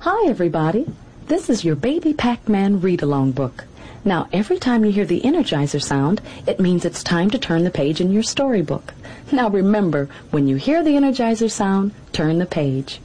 Hi, everybody. This is your Baby Pac-Man read-along book. Now, every time you hear the Energizer sound, it means it's time to turn the page in your storybook. Now, remember, when you hear the Energizer sound, turn the page.